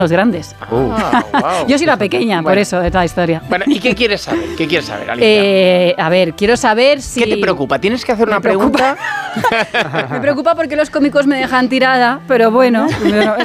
los grandes. Wow. Yo soy la pequeña, por eso, de toda la historia. Bueno, ¿y qué quieres saber? Alicia? A ver, quiero saber si... ¿Qué te preocupa? ¿Tienes que hacer una pregunta? Me preocupa porque los cómicos me dejan tirada, pero bueno,